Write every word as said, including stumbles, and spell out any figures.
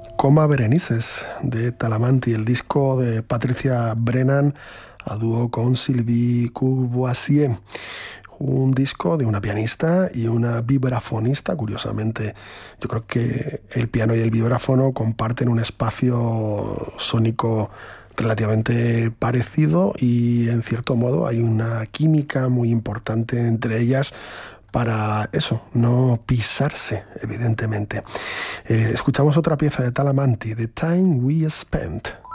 Coma Berenices de Talamanti, el disco de Patricia Brennan a dúo con Sylvie Courvoisier. Un disco de una pianista y una vibrafonista. Curiosamente, yo creo que el piano y el vibráfono comparten un espacio sónico relativamente parecido y en cierto modo hay una química muy importante entre ellas para eso, no pisarse, evidentemente. Eh, escuchamos otra pieza de Talamanti, The Time We Spent.